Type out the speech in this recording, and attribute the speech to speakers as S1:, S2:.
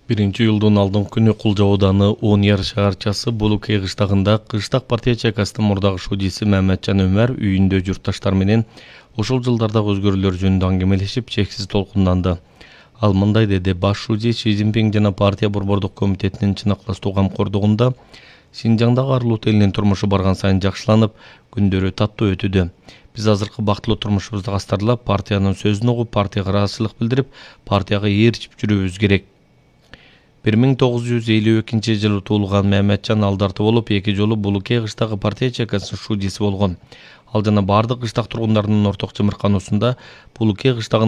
S1: 1-июлдун алдыңкы күнү Кулжа ауданы Ооньяр шаарчасы Булукей кыштагында Кыштак партия чайкасынын мурдагы шудиси Маматжан Өмөр үйүндө журтташтар менен ошол жылдардагы өзгөрүүлөр жөнүндө аңгемелешип чексиз толкунданды. Ал мындай деди: баш шуди Си Цзиньпин жана партия борбордук комитетинин чыныктастуу камкордугунда Синжаңдагы арылуу элинин турмушу барган сайын жакшыланып, күндөрү таттуу өтүүдө. Биз азыркы бактылуу турмушубузду астарлап, партиянын сөзүн угуп, партияга ыраазычылык билдирип, партияга ээрчип жүрүүбүз керек. 1952 жылы туулган Маматжан алдарты болуп, 2 жолу Булукей кыштагы партия чайкасынын шудиси болгон. Ал жана бардык кыштак тургундарынын орток чымыркануусунда Булукей кыштагынын